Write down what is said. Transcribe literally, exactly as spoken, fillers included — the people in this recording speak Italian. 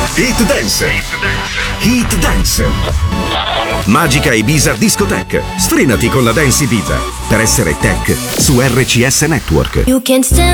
Hit Dance. Hit Dance. Magica Ibiza Discotheque. Sfrenati con la Dance Ibiza per essere tech su R C S Network. You can stand